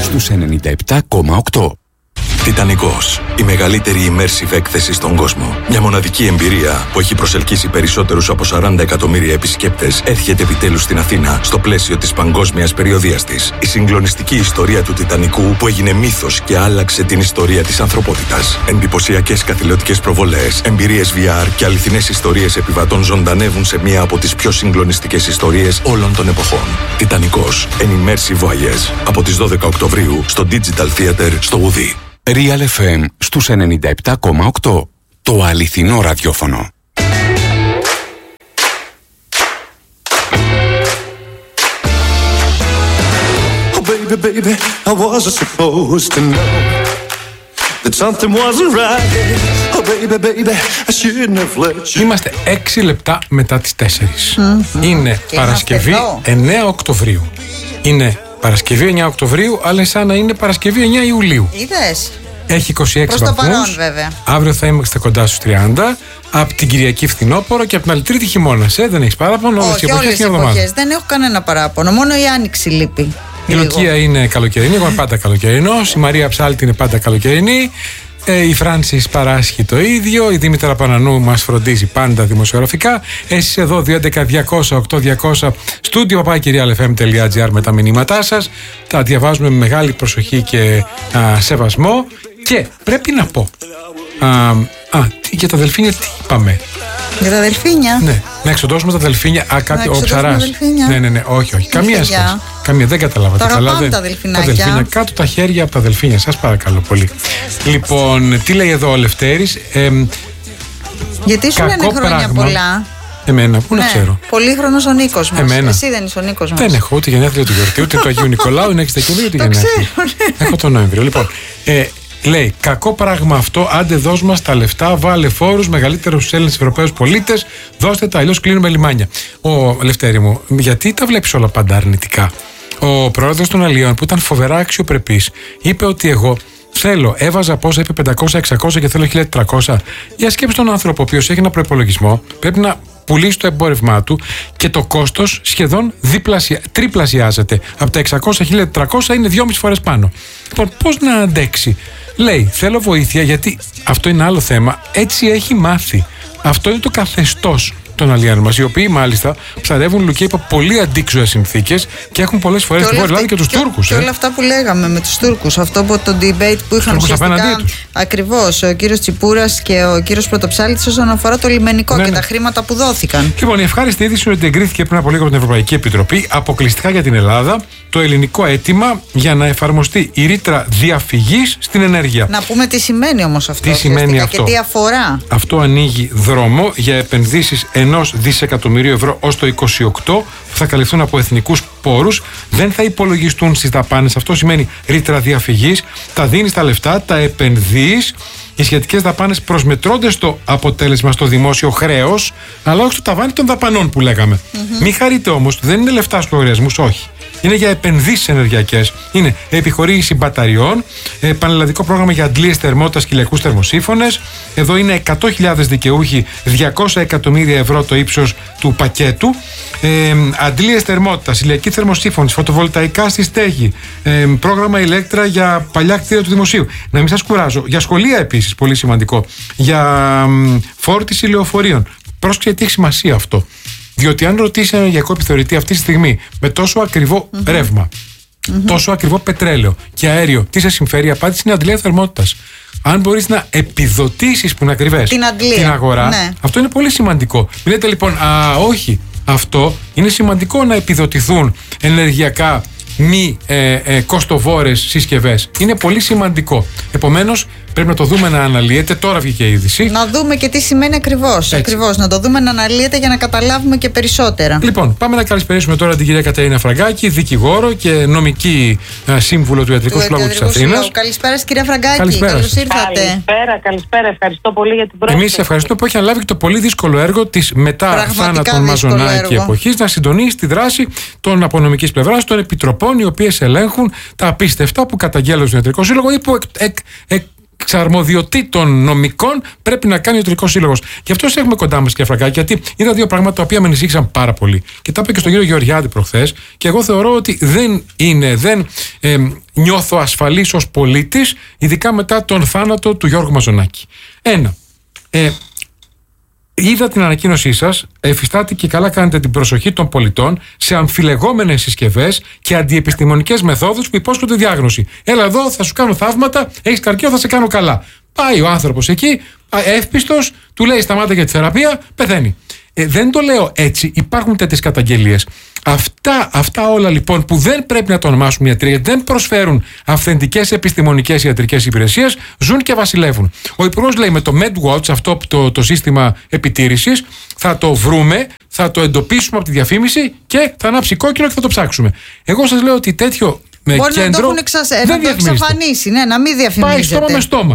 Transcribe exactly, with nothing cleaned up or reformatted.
στους ενενήντα επτά κόμμα οκτώ. Τιτανικός, η μεγαλύτερη immersive έκθεση στον κόσμο. Μια μοναδική εμπειρία που έχει προσελκύσει περισσότερους από σαράντα εκατομμύρια επισκέπτες έρχεται επιτέλους στην Αθήνα στο πλαίσιο της παγκόσμιας περιοδείας της. Η συγκλονιστική ιστορία του Τιτανικού που έγινε μύθος και άλλαξε την ιστορία της ανθρωπότητας. Εντυπωσιακές καθηλωτικές προβολές, εμπειρίες βι αρ και αληθινές ιστορίες επιβατών ζωντανεύουν σε μία από τις πιο συγκλονιστικές ιστορίες όλων των εποχών. Τιτανικός, an immersive voyage. Από τις δώδεκα Οκτωβρίου στο Digital Theater στο Ουδί. Real εφ εμ στους ενενήντα επτά κόμμα οκτώ. Το αληθινό ραδιόφωνο. Oh baby, baby, I wasn't supposed to know that something wasn't right. Oh baby, baby, I shouldn't have let you. Είμαστε έξι λεπτά μετά τις τέσσερις. Mm-hmm. Είναι και Παρασκευή εννέα Οκτωβρίου. Είναι Παρασκευή εννέα Οκτωβρίου, αλλά σαν να είναι Παρασκευή εννέα Ιουλίου. Είδες. Έχει είκοσι έξι προς το βαθμούς. παρόν, βέβαια. Αύριο θα είμαστε κοντά στους τριάντα. Από την Κυριακή φθινόπωρο και από την άλλη Τρίτη χειμώνας. Ε, δεν έχεις παράπονο. Όχι, όλες οι εποχές. Δεν έχω κανένα παράπονο. Μόνο η Άνοιξη λείπει. Η Λουκία είναι καλοκαιρινή. Εγώ είμαι πάντα καλοκαιρινός. Η Μαρία Ψάλτη είναι πάντα καλοκαιρινή. Ε, η Φράνσις παράσχει το ίδιο. Η Δήμητρα Πανανού μας φροντίζει πάντα δημοσιογραφικά. Εσείς εδώ δύο έντεκα διακόσια οκτώ διακόσια στούντιο παπάκι real f m τελεία g r με τα μηνύματά σας. Τα διαβάζουμε με μεγάλη προσοχή και α, σεβασμό. Και πρέπει να πω α, α, για τα δελφίνια τι είπαμε. Για τα δελφίνια. Ναι, να εξοντώσουμε τα δελφίνια. Α, κάποιο, ο ψαράς. Ναι, ναι, ναι, όχι, όχι. Καμία σχέση. Καμία, δεν καταλάβατε. Τα καλά. αγαπάμε τα δελφινάκια. Τα δελφίνια, κάτω τα χέρια από τα δελφίνια, σας παρακαλώ πολύ. Λοιπόν, τι λέει εδώ ο Λευτέρης. Ε, Γιατί σου λένε χρόνια πράγμα, πολλά. Εμένα, πού ναι, να ξέρω. Πολύχρονος ο Νίκος μας. Εμένα. Εσύ δεν είσαι ο Νίκος μας. Δεν έχω ούτε γενέθλια του γιορτή, ούτε του Αγίου Νικολάου, είναι έξι Δεκεμβρίου, ούτε γενέθλια. Έχω τον Νοέμβριο. Λοιπόν, ε, λέει, κακό πράγμα αυτό. Άντε, δώσ' μας τα λεφτά, βάλε φόρους μεγαλύτερους στους Έλληνες Ευρωπαίους πολίτες, δώστε τα, αλλιώς κλείνουμε λιμάνια. Ο Λευτέρη μου, γιατί τα βλέπεις όλα πάντα αρνητικά. Ο πρόεδρος των Αλλιών, που ήταν φοβερά αξιοπρεπής, είπε ότι εγώ θέλω, έβαζα πόσα, είπε πεντακόσια εξακόσια και θέλω χίλια τετρακόσια. Για σκέψη τον άνθρωπο, ο οποίος έχει ένα προϋπολογισμό, πρέπει να πουλήσει το εμπόρευμά του και το κόστος σχεδόν διπλασια, τριπλασιάζεται. Από τα εξακόσια χίλια τετρακόσια είναι δυόμιση φορές πάνω. Λοιπόν, πώς να αντέξει. Λέει, θέλω βοήθεια γιατί αυτό είναι άλλο θέμα. Έτσι έχει μάθει. Αυτό είναι το καθεστώς των αλλιών μας, οι οποίοι μάλιστα ψαρεύουν, Λουκία, υπό πολύ αντίξωες συνθήκες και έχουν πολλές φορές τη Βόρεια Ελλάδα και τους και, Τούρκους. Και ε. όλα αυτά που λέγαμε με τους Τούρκους, αυτό από το debate που είχαν ουσιαστικά. Ακριβώς, ο κύριος Τσιπούρας και ο κύριος Πρωτοψάλτης όσον αφορά το λιμενικό ναι, και ναι. τα χρήματα που δόθηκαν. Λοιπόν, η ευχάριστη είδηση είναι ότι εγκρίθηκε πριν από λίγο από την Ευρωπαϊκή Επιτροπή αποκλειστικά για την Ελλάδα το ελληνικό αίτημα για να εφαρμοστεί η ρήτρα διαφυγής στην ενέργεια. Να πούμε τι σημαίνει όμως αυτό. Τι σημαίνει αυτό. Και τι αφορά. Αυτό ανοίγει δρόμο για επενδύσεις ενός δισεκατομμυρίου ευρώ ως το είκοσι οκτώ που θα καλυφθούν από εθνικούς πόρους. Δεν θα υπολογιστούν στις δαπάνες. Αυτό σημαίνει ρήτρα διαφυγής. Τα δίνεις τα λεφτά, τα επενδύεις. Οι σχετικές δαπάνες προσμετρώνται στο αποτέλεσμα στο δημόσιο χρέος, αλλά όχι στο ταβάνι των δαπανών που λέγαμε. Mm-hmm. Μην χαρείτε όμως, δεν είναι λεφτά στους λογαριασμούς, όχι. Είναι για επενδύσεις ενεργειακές. Είναι επιχορήγηση μπαταριών, ε, πανελλαδικό πρόγραμμα για αντλίες θερμότητας και ηλιακούς θερμοσύφωνες. Εδώ είναι εκατό χιλιάδες δικαιούχοι, διακόσια εκατομμύρια ευρώ το ύψος του πακέτου. Ε, αντλίες θερμότητας, ηλιακή θερμοσύφωνη, φωτοβολταϊκά στη στέγη. Ε, πρόγραμμα ηλέκτρα για παλιά κτίρια του δημοσίου. Να μην σας κουράζω. Για σχολεία επίσης, πολύ σημαντικό. Για μ, φόρτιση λεωφορείων. Πρόσεξε γιατί έχει σημασία αυτό. Διότι αν ρωτήσει ένα ενεργειακό επιθεωρητή αυτή τη στιγμή με τόσο ακριβό mm-hmm. ρεύμα, mm-hmm. τόσο ακριβό πετρέλαιο και αέριο, τι σε συμφέρει, η απάντηση είναι αντλία θερμότητας. Αν μπορείς να επιδοτήσεις που είναι ακριβές την, την αγορά, ναι. αυτό είναι πολύ σημαντικό. Μην λέτε λοιπόν, α, όχι, αυτό είναι σημαντικό να επιδοτηθούν ενεργειακά μη ε, ε, κοστοβόρες συσκευές. Είναι πολύ σημαντικό. Επομένως, πρέπει να το δούμε να αναλύεται. Τώρα βγήκε η είδηση. Να δούμε και τι σημαίνει ακριβώς. Ακριβώς. Να το δούμε να αναλύεται για να καταλάβουμε και περισσότερα. Λοιπόν, πάμε να καλησπερίσουμε τώρα την κυρία Κατερίνα Φραγκάκη, δικηγόρο και νομική α, σύμβουλο του Ιατρικού Συλλόγου της Αθήνας. Καλησπέρα σας, κυρία Φραγκάκη. Καλησπέρα. Καλώς ήρθατε. Καλησπέρα, καλησπέρα. Ευχαριστώ πολύ για την πρόσκληση. Εμείς ευχαριστούμε που έχει αναλάβει και το πολύ δύσκολο έργο της μετά θάνατον Μαζονάκη εποχής να συντονίσει τη δράση των απονομικής πλευράς των επιτροπών, οι οποίες ελέγχουν τα απίστευτα που καταγγέλλουν στον Ιατρικό Σύλλογο ή που εκ, εκ, εκ, αρμοδιοτήτων νομικών πρέπει να κάνει ο Ιατρικός Σύλλογος. Γι' αυτό έχουμε κοντά μας, κύριε Φραγκάκη, γιατί είδα δύο πράγματα τα οποία με ανησύχησαν πάρα πολύ. Και τα είπα και στον κύριο Γεωργιάδη προχθές, και εγώ θεωρώ ότι δεν είναι, δεν ε, νιώθω ασφαλής ως πολίτης, ειδικά μετά τον θάνατο του Γιώργου Μαζονάκη. Ένα. Ε, Είδα την ανακοίνωσή σας, εφιστάτε και καλά κάνετε την προσοχή των πολιτών σε αμφιλεγόμενες συσκευές και αντιεπιστημονικές μεθόδους που υπόσχονται διάγνωση. Έλα εδώ, θα σου κάνω θαύματα, έχεις καρκίνο, θα σε κάνω καλά. Πάει ο άνθρωπος εκεί, εύπιστος, του λέει σταμάτα για τη θεραπεία, πεθαίνει. Ε, δεν το λέω έτσι, υπάρχουν τέτοιες καταγγελίες. Αυτά, αυτά όλα λοιπόν που δεν πρέπει να το ονομάσουμε ιατροί, γιατί δεν προσφέρουν αυθεντικές επιστημονικές ιατρικές υπηρεσίες, ζουν και βασιλεύουν. Ο Υπουργός λέει με το MedWatch, αυτό το, το σύστημα επιτήρησης, θα το βρούμε, θα το εντοπίσουμε από τη διαφήμιση και θα ανάψει κόκκινο και θα το ψάξουμε. Εγώ σας λέω ότι τέτοιο με μπορεί κέντρο να το έχουν εξασ... να το εξαφανίσει, ναι, να μην διαφημίζεται. Πάει στόμα με στόμα.